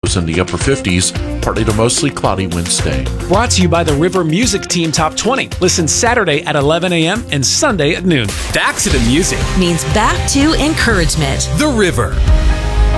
lows in the upper 50s, partly to mostly cloudy Wednesday. Brought to you by the River Music Team Top 20. Listen Saturday at 11 a.m. and Sunday at noon. Back to the music means back to encouragement. The River.